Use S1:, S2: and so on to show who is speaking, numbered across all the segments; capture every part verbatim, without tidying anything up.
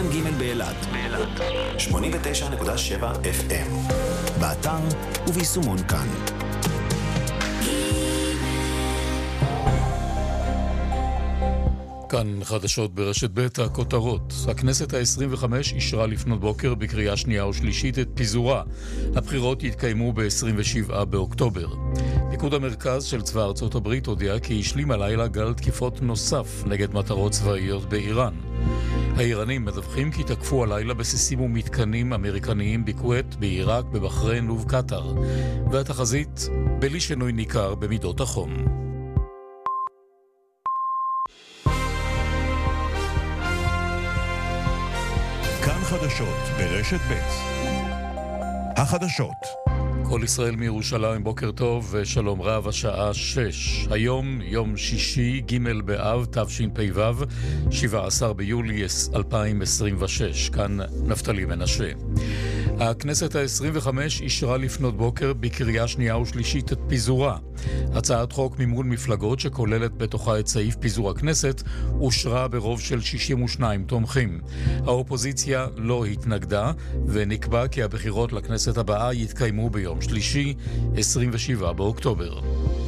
S1: ג' באילת, שמונים ותשע נקודה שבע אף אם, באתר וביישומון כאן.
S2: כאן חדשות ברשת ב' הכותרות. הכנסת ה-עשרים וחמש אישרה לפנות בוקר בקריאה שנייה ושלישית את פיזורה. הבחירות יתקיימו ב-עשרים ושבעה באוקטובר. פיקוד המרכז של צבא ארצות הברית הודיע כי השלים הלילה גל תקיפות נוסף נגד מטרות צבאיות באיראן. האיראנים מדווחים כי תקפו הלילה בסיסים ומתקנים אמריקניים בכווית, בעיראק, בבחריין ובקטר. והתחזית בלי שינוי ניכר במידות החום.
S3: כאן חדשות ברשת ב'. החדשות.
S2: כל ישראל מירושלים, בוקר טוב ושלום רב, השעה שש. היום יום שישי, ג' באב, תשפ"ו, שבעה עשר ביולי אלפיים עשרים ושש. כאן נפתלי מנשה. הכנסת ה-עשרים וחמש אישרה לפנות בוקר בקריאה שנייה ושלישית את פיזורה. הצעת חוק מימון מפלגות שכוללת בתוכה את סעיף פיזור הכנסת אושרה ברוב של שישים ושניים תומכים. האופוזיציה לא התנגדה ונקבע כי הבחירות לכנסת הבאה יתקיימו ביום שלישי, עשרים ושבעה באוקטובר.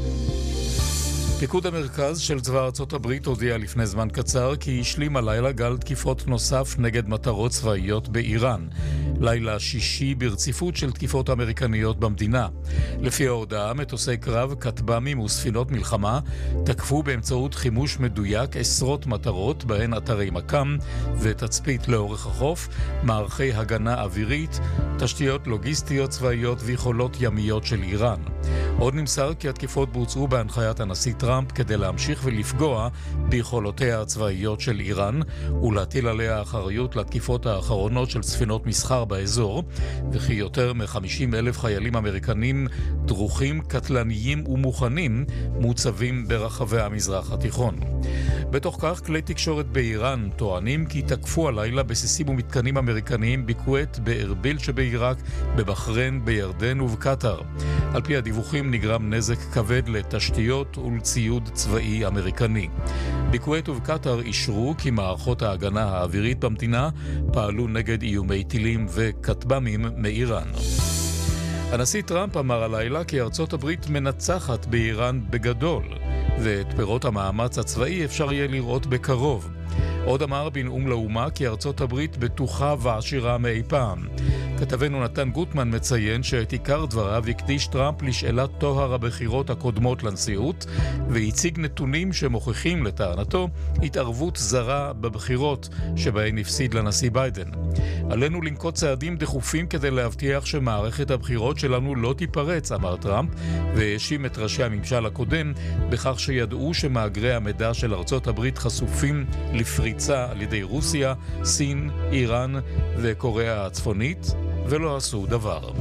S2: פיקוד המרכז של צבא ארצות הברית הודיע לפני זמן קצר כי השלים הלילה גל תקיפות נוסף נגד מטרות צבאיות באיראן. לילה שישי ברציפות של תקיפות אמריקניות במדינה. לפי ההודעה, מטוסי קרב, כטב"מים וספינות מלחמה תקפו באמצעות חימוש מדויק עשרות מטרות, בהן אתרי מקם ותצפית לאורך החוף, מערכי הגנה אווירית, תשתיות לוגיסטיות צבאיות ויכולות ימיות של איראן. עוד נמסר כי התקיפות בוצעו בהנחיית הנשיא טראמפ כדי להמשיך ולפגוע ביכולותיה הצבאיות של איראן ולהטיל עליה אחריות לתקיפות האחרונות של ספינות מסחר באזור, וכי יותר מ-חמישים אלף חיילים אמריקנים דרוכים, קטלניים ומוכנים מוצבים ברחבי המזרח התיכון. בתוך כך, כלי תקשורת באיראן טוענים כי תקפו הלילה בסיסים ומתקנים אמריקניים בכווית, בארביל שבעיראק, בבחריין, בירדן ובקטר. על פי הדיווחים נגרם נזק כבד לתשתיות ולציוד צבאי אמריקני. בכווית ובקטר אישרו כי מערכות ההגנה האווירית במדינה פעלו נגד איומי טילים וכטב"מים מאיראן. הנשיא טראמפ אמר הלילה כי ארצות הברית מנצחת באיראן בגדול, ואת פירות המאמץ הצבאי אפשר יהיה לראות בקרוב. עוד אמר בנאום לאומה כי ארצות הברית בטוחה ועשירה מאי פעם. כתבנו נתן גוטמן מציין שאת עיקר דבריו הקדיש טראמפ לשאלת טוהר הבחירות הקודמות לנשיאות, והציג נתונים שמוכיחים לטענתו התערבות זרה בבחירות שבהן הפסיד לנשיא ביידן. עלינו לנקוט צעדים דחופים כדי להבטיח שמערכת הבחירות שלנו לא תיפרץ, אמר טראמפ, והאשים את ראשי הממשל הקודם בכך שידעו שמאגרי המידע של ארצות הברית חשופים לפריצה על ידי רוסיה, סין, איראן וקוריאה הצפונית, ולא עשו דבר.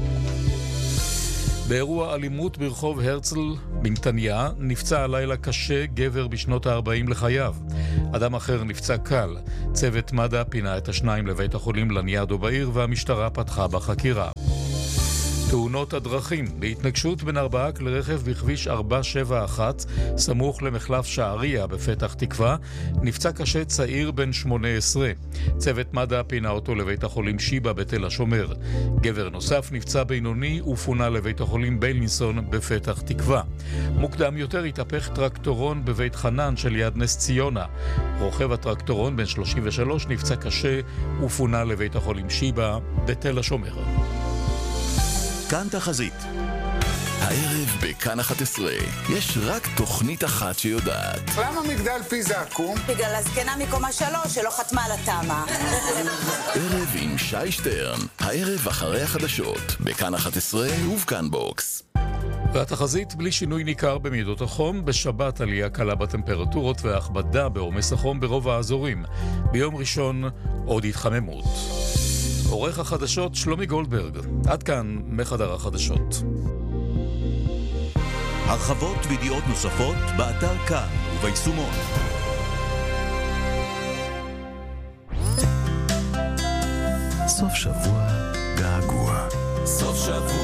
S2: באירוע אלימות ברחוב הרצל בנתניה נפצע הלילה קשה גבר בשנות ה-ארבעים לחייו. אדם אחר נפצע קל. צוות מד"א פינה את השניים לבית החולים לניאדו בעיר והמשטרה פתחה בחקירה. תאונות הדרכים. בהתנגשות בין ארבעה כלי רכב בכביש ארבע שבע אחת סמוך למחלף שעריה בפתח תקווה נפצע קשה צעיר בן שמונה עשרה. צוות מד"א פינה אותו לבית החולים שיבא בתל השומר. גבר נוסף נפצע בינוני ופונה לבית החולים ביילינסון בפתח תקווה. מוקדם יותר התהפך טרקטורון בבית חנן של יד נס ציונה. רוכב הטרקטורון בן שלושים ושלוש נפצע קשה ופונה לבית החולים שיבא בתל השומר.
S1: כאן תחזית. הערב בכאן אחת עשרה יש רק תוכנית אחת שיודעת.
S4: למה מגדל פיזה עקום?
S5: בגלל הזקנה מקומה שלוש שלא חתמה על התאמה.
S1: ערב עם שי שטרן, הערב אחרי החדשות, בכאן אחת עשרה ובכאן בוקס.
S2: והתחזית בלי שינוי ניכר במידות החום, בשבת עלייה קלה בטמפרטורות והכבדה בעומס החום ברוב האזורים. ביום ראשון עוד התחממות. עורך החדשות שלומי גולדברג. עד כאן מחדר החדשות.
S3: הרחבות וידיעות נוספות באתר כאן וביישומון.
S1: סוף שבוע געגוע.
S6: סוף שבוע